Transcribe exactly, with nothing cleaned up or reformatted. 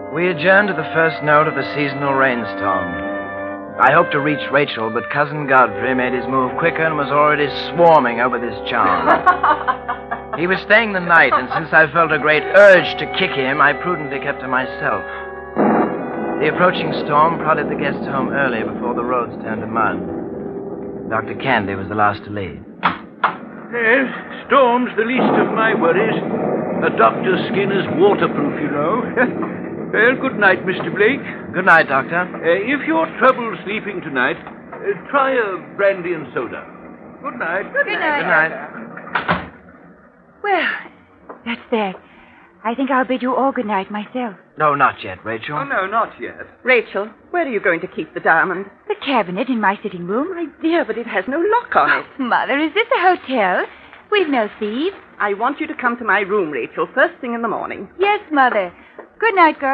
We adjourned to the first note of the seasonal rainstorm. I hoped to reach Rachel, but Cousin Godfrey made his move quicker and was already swarming over this charm. He was staying the night, and since I felt a great urge to kick him, I prudently kept to myself. The approaching storm prodded the guests home early before the roads turned to mud. Doctor Candy was the last to leave. Yes, storm's the least of my worries. A doctor's skin is waterproof, you know. Well, good night, Mister Blake. Good night, Doctor. Uh, if you're trouble sleeping tonight, uh, try a brandy and soda. Good night. Good, Good night. night. Well, that's that. I think I'll bid you all good night myself. No, not yet, Rachel. Oh, no, not yet. Rachel, where are you going to keep the diamond? The cabinet in my sitting room. My dear, but it has no lock on it. Mother, is this a hotel? We've no thieves. I want you to come to my room, Rachel, first thing in the morning. Yes, Mother. Good night, girl.